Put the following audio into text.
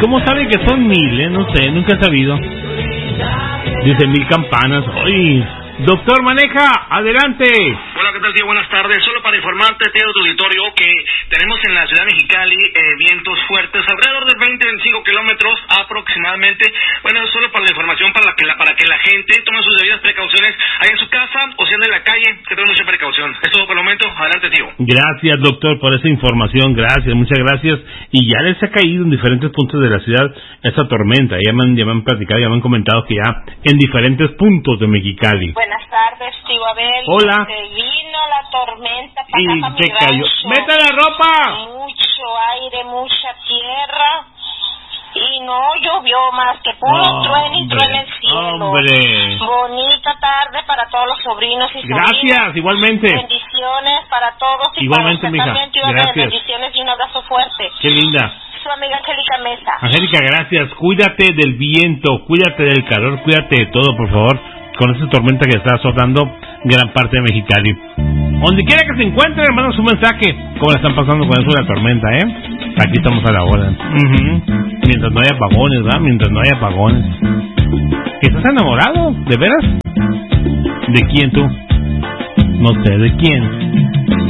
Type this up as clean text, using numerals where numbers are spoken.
¿Cómo sabe que son 1000? No sé, nunca he sabido. Dice 1000 campanas. ¡Ay! Doctor Maneja, adelante. Hola, ¿qué tal, tío? Buenas tardes. Solo para informarte, tío, de tu auditorio, que tenemos en la ciudad de Mexicali vientos fuertes, alrededor de 20-25 kilómetros aproximadamente. Bueno, solo para la información, para que la gente tome sus debidas precauciones ahí en su casa o si anda en la calle, que tenga mucha precaución. Es todo por el momento. Adelante, tío. Gracias, doctor, por esa información. Gracias, muchas gracias. Y ya les ha caído en diferentes puntos de la ciudad esa tormenta. Ya me han platicado, ya me han comentado que ya en diferentes puntos de Mexicali. Buenas tardes, tío Abel. Hola. Vino la tormenta para Y acá, se cayó. ¡Meta la ropa! Mucho aire, mucha tierra. Y no llovió más que puro trueno y trueno en el cielo. ¡Hombre! Bonita tarde para todos los sobrinos y sobrinas. Gracias, igualmente. Bendiciones para todos y Igualmente, para usted mija. también, tío Abel. Gracias. Bendiciones y un abrazo fuerte. ¡Qué linda! Su amiga Angélica Mesa. Angélica, gracias. Cuídate del viento, cuídate del calor, cuídate de todo, por favor, con esa tormenta que está azotando gran parte de Mexicali. Donde quiera que se encuentre, hermanos, un mensaje. ¿Cómo la están pasando con eso de la tormenta, Aquí estamos a la hora. Mientras no haya apagones, ¿verdad? Mientras no haya apagones. ¿Estás enamorado? ¿De veras? ¿De quién tú? No sé, ¿de quién?